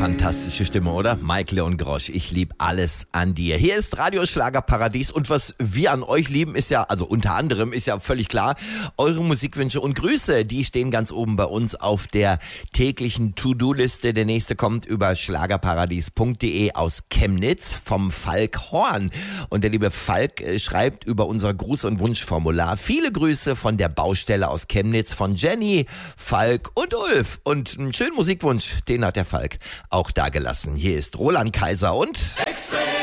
fantastische Stimme, oder? Mike Leon Grosch, ich liebe alles an dir. Hier ist Radio Schlagerparadies und was wir an euch lieben, ist ja, also unter anderem, ist ja völlig klar, eure Musikwünsche und Grüße, die stehen ganz oben bei uns auf der täglichen To-Do-Liste. Der nächste kommt über schlagerparadies.de aus Chemnitz vom Falk Horn. Und der liebe Falk schreibt über unser Gruß- und Wunschformular: viele Grüße von der Baustelle aus Chemnitz von Jenny, Falk und Ulf. Und einen schönen Musikwunsch, den hat der Falk auch da gelassen. Hier ist Roland Kaiser und Extrem